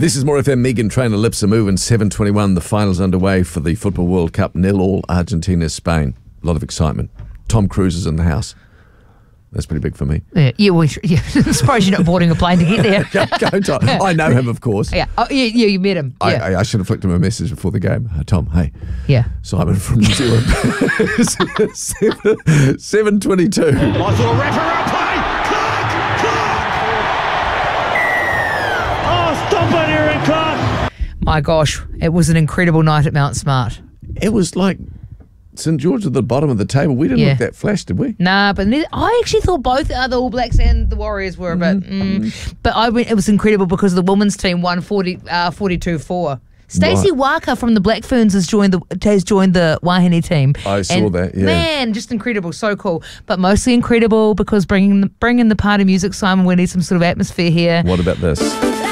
This is More FM. Megan Trainor, lips are moving. 7:21. The finals underway for the Football World Cup. 0-0 Argentina, Spain. A lot of excitement. Tom Cruise is in the house. That's pretty big for me. Yeah. I'm surprised you're not boarding a plane to get there. Go, Tom. I know him, of course. Yeah. Oh, yeah. You met him. Yeah. I should have flicked him a message before the game. Tom, hey. Yeah. Simon from New Zealand. 7:22. Nice little wrapper play. Clark! Oh, stop it, Aaron Clark! My gosh, it was an incredible night at Mount Smart. It was like St George at the bottom of the table. We didn't look that flash, did we? Nah, but I actually thought both the All Blacks and the Warriors were a bit. But it was incredible because the women's team won 42-4. Stacey Walker from the Black Ferns has joined the Wahine team. I saw that, yeah. Man, just incredible, so cool. But mostly incredible because bringing the party music, Simon, we need some sort of atmosphere here. What about this?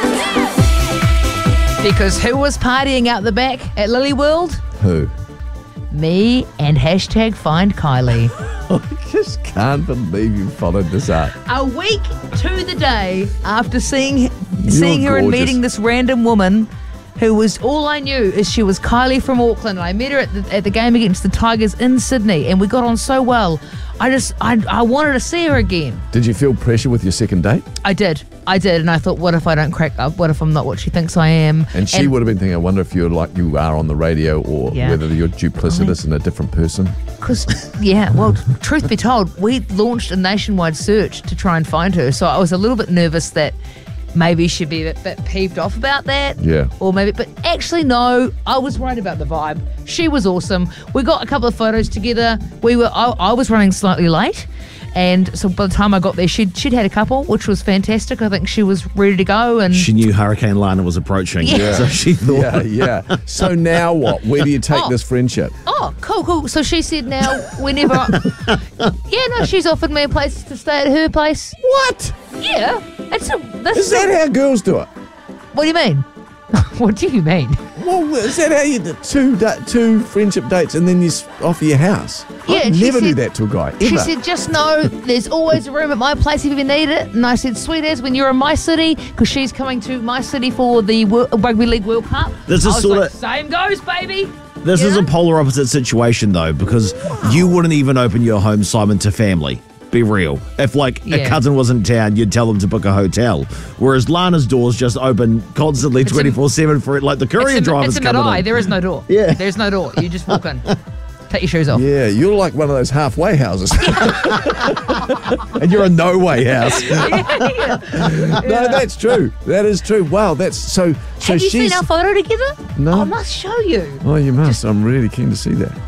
Because who was partying out the back at Lily World? Who? Me and hashtag find Kylie. I just can't believe you followed this up. A week to the day after seeing her and meeting this random woman who was, all I knew is she was Kylie from Auckland. I met her at the game against the Tigers in Sydney and we got on so well. I wanted to see her again. Did you feel pressure with your second date? I did. And I thought, what if I don't crack up? What if I'm not what she thinks I am? And she would have been thinking, I wonder if you're like you are on the radio or whether you're duplicitous and a different person. Because, well, truth be told, we launched a nationwide search to try and find her. So I was a little bit nervous that maybe she'd be a bit peeved off about that. Yeah. Or maybe, but actually, no, I was right about the vibe. She was awesome. We got a couple of photos together. I was running slightly late. And so by the time I got there, she'd had a couple, which was fantastic. I think she was ready to go. And she knew Hurricane Lana was approaching. Yeah. So she thought. Yeah. So now what? Where do you take this friendship? Oh, cool. So she said now whenever... she's offered me a place to stay at her place. What? Yeah. Is that how girls do it? What do you mean? What do you mean? Well, is that how you do two friendship dates and then you offer your house? Yeah, I'd never do that to a guy, ever. She said, just know there's always a room at my place if you need it. And I said, sweet as, when you're in my city, because she's coming to my city for the Rugby League World Cup. This is same goes, baby. This is a polar opposite situation, though, because you wouldn't even open your home, Simon, to family. Be real. If, a cousin was in town, you'd tell them to book a hotel. Whereas Lana's door's just open constantly 24/7 for it, like the courier drivers coming in. There is no door. Yeah. There's no door. You just walk in. Take your shoes off. Yeah, you're like one of those halfway houses. And you're a no-way house. No, that's true. That is true. Wow, that's so Have you seen our photo together? No. I must show you. Oh, you must. I'm really keen to see that.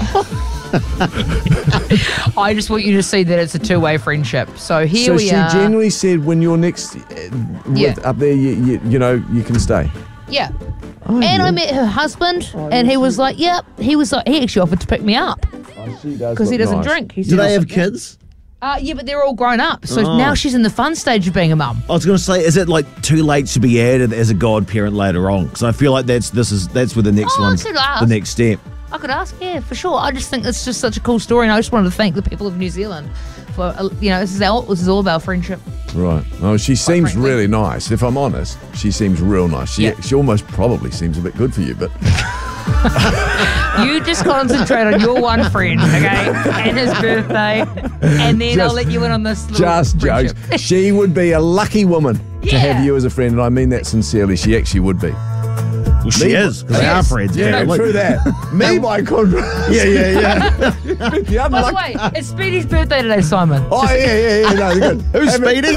I just want you to see that it's a two-way friendship. So here we are. So she genuinely said when you're next up there, you can stay. Yeah. Oh, and I met her husband, and he was like, he actually offered to pick me up. Because he doesn't drink. Do they have kids? Yeah, but they're all grown up. So now she's in the fun stage of being a mum. I was going to say, is it too late to be added as a godparent later on? Because I feel like that's where the next one's the next step. I could ask, yeah, for sure. I just think it's just such a cool story, and I just wanted to thank the people of New Zealand for, this is all about friendship. Right. Oh, she seems really nice. If I'm honest, she seems real nice. She almost probably seems a bit good for you, but... You just concentrate on your one friend, okay, and his birthday, and then I'll let you in on this little Just friendship. jokes. She would be a lucky woman to have you as a friend, and I mean that sincerely. She actually would be. Well, she is, because they are friends. Yeah, true that. Me, by contrast. Yeah. By the way, it's Speedy's birthday today, Simon. Oh, yeah. No, good. Who's Speedy?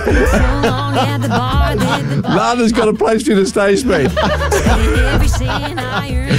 Lana's got a place for you to stay, Speed.